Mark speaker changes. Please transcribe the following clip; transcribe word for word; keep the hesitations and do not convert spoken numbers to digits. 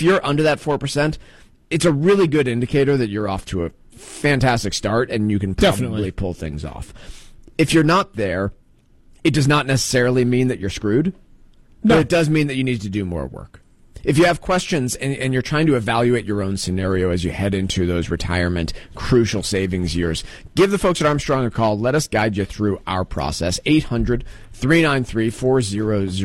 Speaker 1: if you're under that four percent, it's a really good indicator that you're off to a fantastic start and you can probably
Speaker 2: Definitely.
Speaker 1: pull things off. If you're not there, it does not necessarily mean that you're screwed,
Speaker 2: No.
Speaker 1: but it does mean that you need to do more work. If you have questions and, and you're trying to evaluate your own scenario as you head into those retirement crucial savings years, give the folks at Armstrong a call. Let us guide you through our process. eight hundred, three nine three, four thousand.